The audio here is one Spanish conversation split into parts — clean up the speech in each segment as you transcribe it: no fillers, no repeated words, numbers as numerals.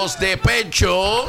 dados de pecho.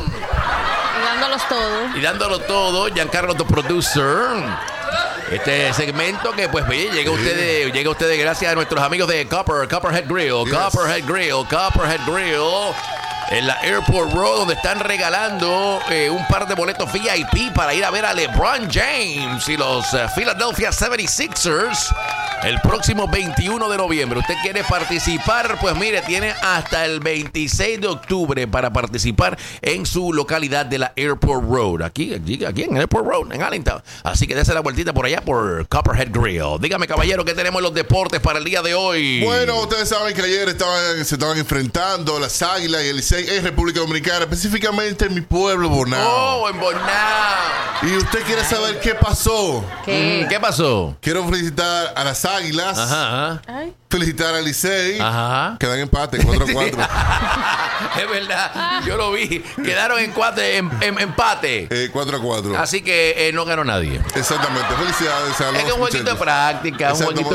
Y dándolo todo. Giancarlo, the producer. Este segmento que pues llega a ustedes gracias a nuestros amigos de Copperhead Grill. Yes. Copperhead Grill. En la Airport Road, donde están regalando un par de boletos VIP para ir a ver a LeBron James y los Philadelphia 76ers el próximo 21 de noviembre. ¿Usted quiere participar? Pues mire, tiene hasta el 26 de octubre para participar en su localidad de la Airport Road. Aquí en Airport Road, en Allentown. Así que dése la vueltita por allá por Copperhead Grill. Dígame, caballero, ¿qué tenemos en los deportes para el día de hoy? Bueno, ustedes saben que ayer se estaban enfrentando las Águilas y el Licey en República Dominicana, específicamente en mi pueblo, Bonao. Oh, en Bonao. Y usted quiere saber qué pasó. ¿Qué pasó? Quiero felicitar a las Águilas. Ajá. Felicitar al Licey. Ajá. Quedan en empate, 4-4. Es verdad, yo lo vi. Quedaron en empate. 4-4. Así que no ganó nadie. Exactamente. Felicidades a los Es que un jueguito de práctica.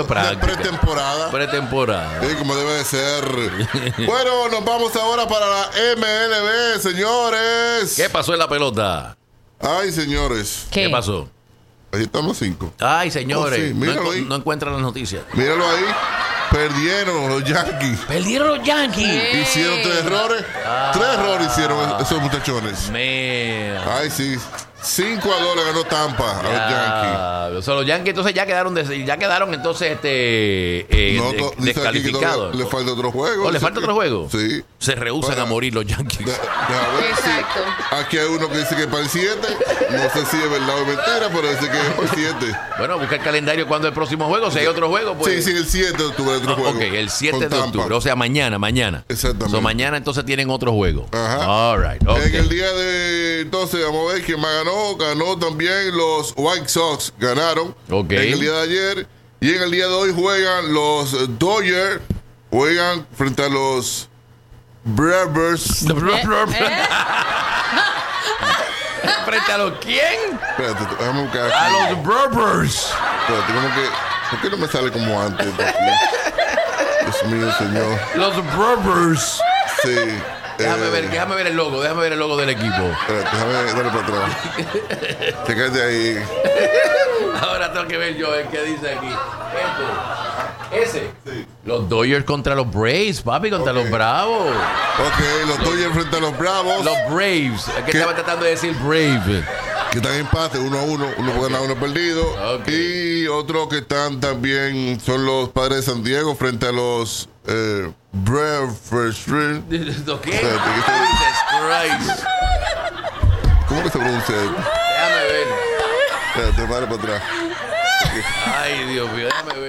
Pretemporada. Sí, como debe de ser. Bueno, nos vamos ahora para la MLB, señores. ¿Qué pasó en la pelota? Ay, señores. ¿Qué pasó? Ahí están los 5. Ay, señores. Sí, no encuentran las noticias. Míralo ahí. Perdieron los Yankees. Hicieron 3 errores. 3 errores hicieron esos muchachones. Ay, sí. 5-2 le ganó Tampa a los Yankees. O sea, los Yankees entonces ya quedaron entonces descalificados. Le falta otro juego. ¿Le falta otro juego? Sí. Se rehúsan a morir los Yankees. Exacto. Aquí hay uno que dice que es para el 7. No sé si es verdad o mentira, pero dice que es para el 7. Bueno, busca el calendario cuando es el próximo juego. Si hay otro juego, pues. Sí, el 7 de octubre hay otro juego. Ok, el 7 de octubre. O sea, mañana. Exactamente. Mañana entonces tienen otro juego. Ajá. All right. Okay. En el día de. Entonces, vamos a ver quién más ganó. Ganó también los White Sox. Ganaron. Ok. En el día de ayer. Y en el día de hoy juegan los Dodgers. Juegan frente a los Brewers. ¿Frente a los quién? Espérate, déjame buscar. A los Brewers. Espérate, como que. ¿Por qué no me sale como antes? Dios mío, señor. Los Brewers. Sí. Déjame ver el logo del equipo. Espérate, déjame darle para atrás. Chécate ahí. Ahora tengo que ver yo qué dice aquí. Ese. Sí. Los Dodgers contra los Braves, papi, contra los Bravos. Ok, los Dodgers frente a los Bravos. Los Braves. Es que estaba tratando de decir Brave. Que están en empate, 1-1. Uno puede ganar, uno perdido. Okay. Y otros que están también son los Padres de San Diego frente a los Braves. ¿Qué? Jesus Christ. ¿Cómo que se pronuncia esto? Déjame ver. Espérate, vale para atrás. Ay, Dios mío, déjame ver.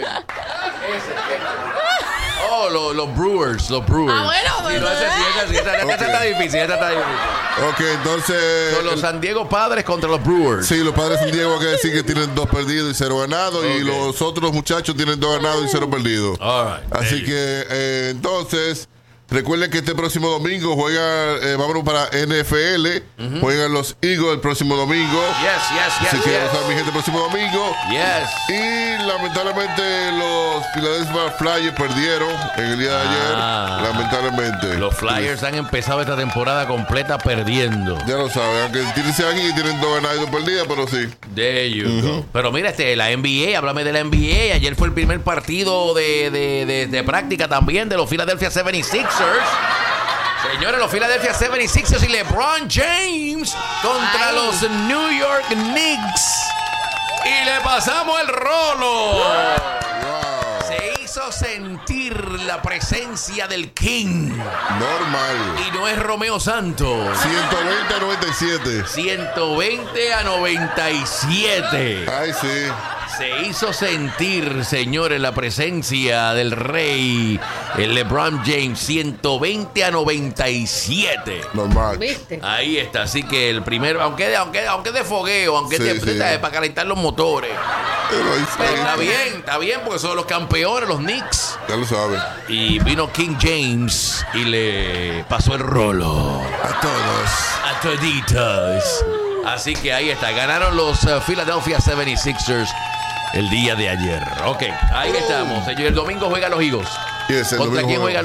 Oh, los Brewers. Bueno, Esta está difícil. Ok, entonces. Son los San Diego Padres contra los Brewers. Sí, los Padres de San Diego, hay que decir que tienen 2 perdidos y 0 ganados. Okay. Y los otros muchachos tienen 2 ganados y 0 perdidos. All right. Así que, entonces. Recuerden que este próximo domingo juegan, vámonos para NFL, juegan los Eagles el próximo domingo. Yes. Así que ya lo saben, mi gente, el próximo domingo. Yes. Y lamentablemente los Philadelphia Flyers perdieron en el día de ayer. Lamentablemente. Los Flyers han empezado esta temporada completa perdiendo. Ya lo saben, aunque tienen aquí tienen 2 ganados y 2 perdidas, pero sí. There you go. Pero mira, la NBA, háblame de la NBA. Ayer fue el primer partido de práctica también de los Philadelphia 76ers. Señores, los Philadelphia 76ers y LeBron James contra los New York Knicks. Y le pasamos el rolo. Wow. Se hizo sentir la presencia del King. Normal. Y no es Romeo Santos. 120-97. 120-97. Ay, sí. Se hizo sentir, señores, la presencia del rey, el LeBron James, 120-97. Normal. ¿Viste? Ahí está, así que el primero, aunque de fogueo, aunque para calentar los motores. Pero está bien, porque son los campeones, los Knicks. Ya lo saben. Y vino King James y le pasó el rolo A todos. a toditos. Así que ahí está, ganaron los Philadelphia 76ers el día de ayer. Ok, ahí estamos, señor. El domingo juegan los Eagles. ¿Contra quién juegan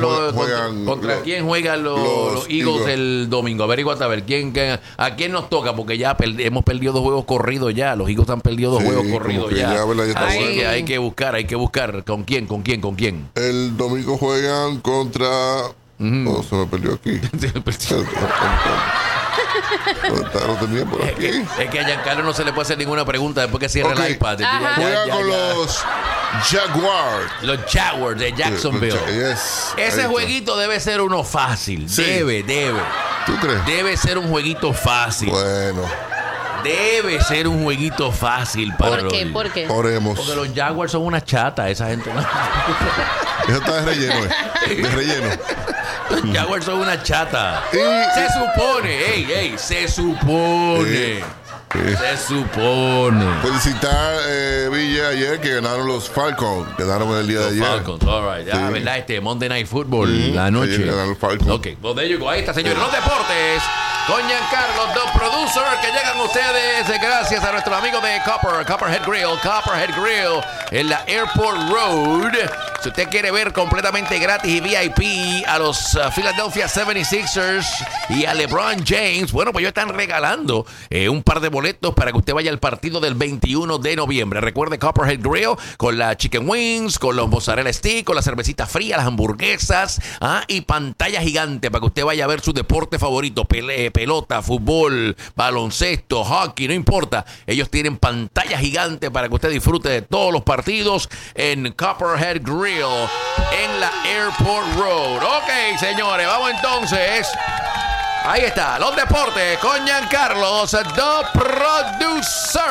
los Eagles el domingo? Averiguate a ver a quién nos toca, porque ya hemos perdido 2 juegos corridos ya. Los Eagles han perdido 2 juegos corridos ya. Así que hay que buscar. ¿Con quién? El domingo juegan contra... Oh, se me perdió aquí. Lo tenía por aquí. Es que a Giancarlo no se le puede hacer ninguna pregunta después que cierre el iPad. Juega con los Jaguars. Los Jaguars de Jacksonville. Ese jueguito debe ser uno fácil. Sí. Debe. ¿Tú crees? Debe ser un jueguito fácil. Bueno. Debe ser un jueguito fácil para ¿Por qué? Oremos. Porque los Jaguars son una chata, esa gente. Eso está de relleno, De relleno. Los Jaguars son una chata. Se supone, se supone. Se supone. Felicitar Villa ayer que ganaron los Falcons. Ganaron el día de ayer. Falcons, all right. ¿Verdad? Monday Night Football, la noche. Ganaron los Falcons. Ok, well, there you go. Ahí está, señores. Los deportes con Giancarlo, the producer, que llegan ustedes gracias a nuestros amigos de Copperhead Grill, en la Airport Road. Si usted quiere ver completamente gratis y VIP a los Philadelphia 76ers y a LeBron James, bueno, pues ellos están regalando un par de boletos para que usted vaya al partido del 21 de noviembre. Recuerde Copperhead Grill con la chicken wings, con los mozzarella stick, con la cervecita fría, las hamburguesas y pantalla gigante para que usted vaya a ver su deporte favorito, pelota, fútbol, baloncesto, hockey, no importa. Ellos tienen pantalla gigante para que usted disfrute de todos los partidos en Copperhead Grill en la Airport Road. Ok, señores, vamos entonces. Ahí está, los deportes con Giancarlo, the producer.